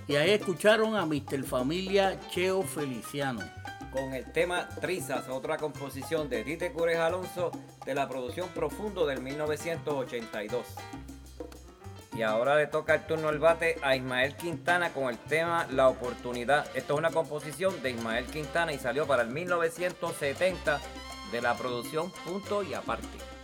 Y ahí escucharon a Mr. Familia Cheo Feliciano. Con el tema Trizas, otra composición de Tite Cures Alonso de la producción Profundo del 1982. Y ahora le toca el turno al bate a Ismael Quintana con el tema La Oportunidad. Esto es una composición de Ismael Quintana y salió para el 1970 de la producción Punto y Aparte.